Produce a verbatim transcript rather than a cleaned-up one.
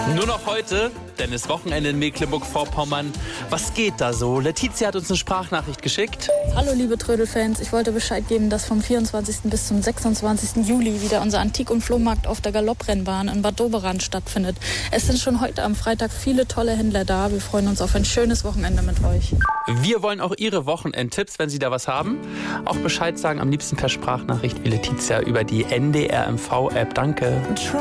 Nur noch heute, denn es ist Wochenende in Mecklenburg-Vorpommern. Was geht da so? Letizia hat uns eine Sprachnachricht geschickt. Hallo liebe Trödelfans, ich wollte Bescheid geben, dass vom vierundzwanzigsten bis zum sechsundzwanzigsten Juli wieder unser Antik- und Flohmarkt auf der Galopprennbahn in Bad Doberan stattfindet. Es sind schon heute am Freitag viele tolle Händler da. Wir freuen uns auf ein schönes Wochenende mit euch. Wir wollen auch Ihre Wochenendtipps, wenn Sie da was haben. Auch Bescheid sagen, am liebsten per Sprachnachricht wie Letizia über die N D R M V-App. Danke.